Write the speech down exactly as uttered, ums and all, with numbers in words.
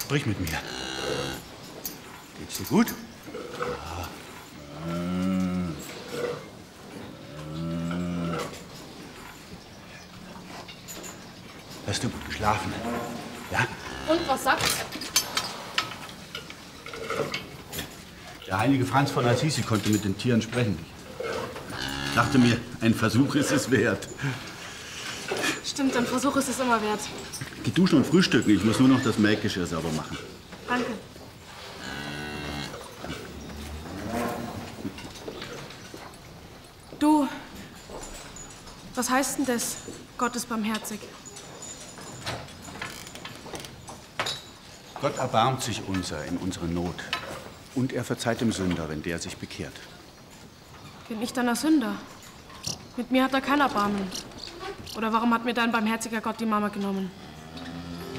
Sprich mit mir. Geht's dir gut? Ja. Hast du gut geschlafen? Ja? Und was sagt's? Der heilige Franz von Assisi konnte mit den Tieren sprechen. Ich dachte mir, ein Versuch ist es wert. Stimmt, ein Versuch ist es immer wert. Geh duschen und frühstücken. Ich muss nur noch das Melkgeschirr sauber machen. Danke. Du, was heißt denn das? Gott ist barmherzig. Gott erbarmt sich unser in unserer Not. Und er verzeiht dem Sünder, wenn der sich bekehrt. Bin ich dann ein Sünder? Mit mir hat er kein Erbarmen. Oder warum hat mir dein barmherziger Gott die Mama genommen?